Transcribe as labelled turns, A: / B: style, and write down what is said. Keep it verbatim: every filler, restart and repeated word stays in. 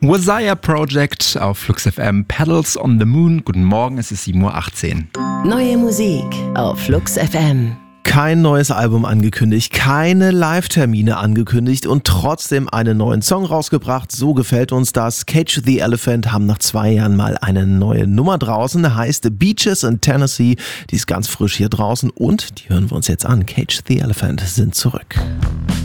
A: Wazaya Project auf Flux F M, Pedals on the Moon. Guten Morgen, es ist sieben Uhr achtzehn.
B: Neue Musik auf Flux F M.
C: Kein neues Album angekündigt, keine Live-Termine angekündigt und trotzdem einen neuen Song rausgebracht. So gefällt uns das. Cage the Elephant haben nach zwei Jahren mal eine neue Nummer draußen, heißt Beaches in Tennessee. Die ist ganz frisch hier draußen und die hören wir uns jetzt an. Cage the Elephant sind zurück.